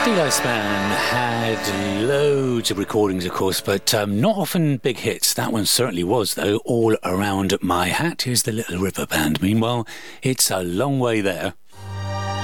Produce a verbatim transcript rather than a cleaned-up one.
Steel Iceman had loads of recordings, of course, but um, not often big hits. That one certainly was, though. All Around My Hat is the Little River Band. Meanwhile, it's a long way there.